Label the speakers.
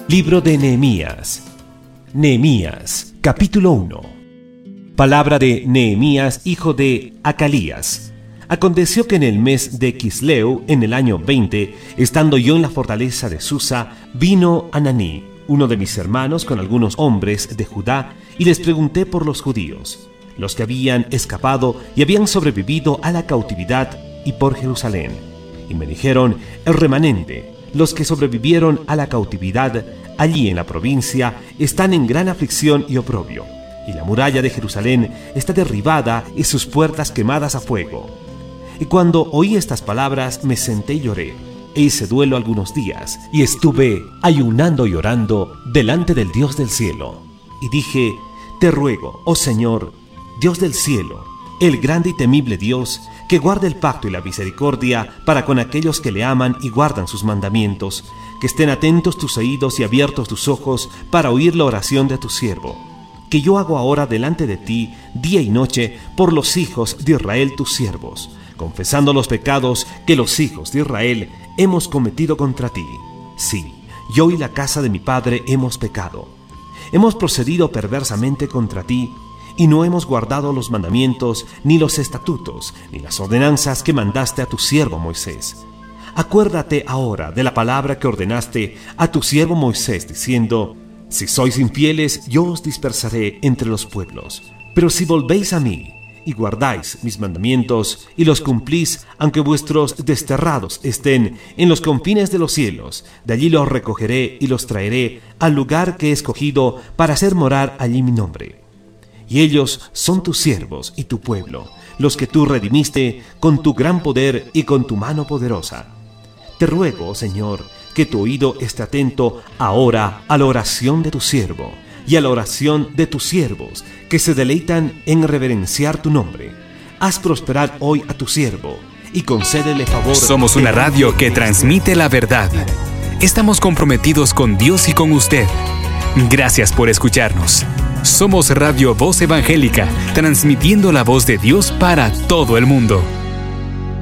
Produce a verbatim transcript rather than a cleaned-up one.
Speaker 1: Libro de Nehemías. Nehemías, capítulo uno. Palabra de Nehemías, hijo de Hacalías. Aconteció que en el mes de Quisleu, en el año veinte, estando yo en la fortaleza de Susa, vino Ananí, uno de mis hermanos, con algunos hombres de Judá, y les pregunté por los judíos, los que habían escapado y habían sobrevivido a la cautividad, y por Jerusalén. Y me dijeron, el remanente, los que sobrevivieron a la cautividad, allí en la provincia, están en gran aflicción y oprobio, y la muralla de Jerusalén está derribada y sus puertas quemadas a fuego. Y cuando oí estas palabras, me senté y lloré, e hice duelo algunos días, y estuve ayunando y orando delante del Dios del cielo. Y dije, te ruego, oh Señor, Dios del cielo, el grande y temible Dios, que guarde el pacto y la misericordia para con aquellos que le aman y guardan sus mandamientos, que estén atentos tus oídos y abiertos tus ojos para oír la oración de tu siervo, que yo hago ahora delante de ti día y noche por los hijos de Israel tus siervos, confesando los pecados que los hijos de Israel hemos cometido contra ti. Sí, yo y la casa de mi padre hemos pecado. Hemos procedido perversamente contra ti, y no hemos guardado los mandamientos, ni los estatutos, ni las ordenanzas que mandaste a tu siervo Moisés. Acuérdate ahora de la palabra que ordenaste a tu siervo Moisés, diciendo, si sois infieles, yo os dispersaré entre los pueblos. Pero si volvéis a mí, y guardáis mis mandamientos, y los cumplís, aunque vuestros desterrados estén en los confines de los cielos, de allí los recogeré y los traeré al lugar que he escogido para hacer morar allí mi nombre. Y ellos son tus siervos y tu pueblo, los que tú redimiste con tu gran poder y con tu mano poderosa. Te ruego, oh Señor, que tu oído esté atento ahora a la oración de tu siervo y a la oración de tus siervos, que se deleitan en reverenciar tu nombre. Haz prosperar hoy a tu siervo y concédele favor.
Speaker 2: Somos una radio que transmite la verdad. Estamos comprometidos con Dios y con usted. Gracias por escucharnos. Somos Radio Voz Evangélica, transmitiendo la voz de Dios para todo el mundo.